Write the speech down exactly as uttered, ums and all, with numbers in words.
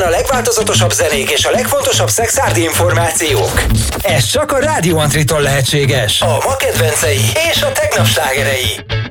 a legváltozatosabb zenék és a legfontosabb szexárdi információk. Ez csak a Rádió Antritól lehetséges. A ma kedvencei és a tegnap slágerei.